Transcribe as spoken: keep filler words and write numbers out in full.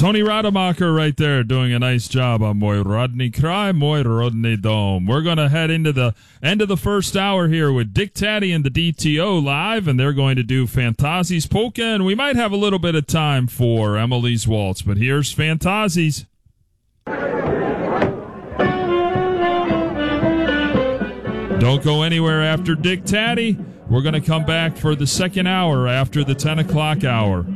Tony Rademacher right there doing a nice job on Moy Rodney Cry, Moy Rodney Dome. We're going to head into the end of the first hour here with Dick Taddy and the D T O live, and they're going to do Fantasi's Polka, and we might have a little bit of time for Emily's Waltz, but here's Fantasi's. Don't go anywhere after Dick Taddy. We're going to come back for the second hour after the ten o'clock hour.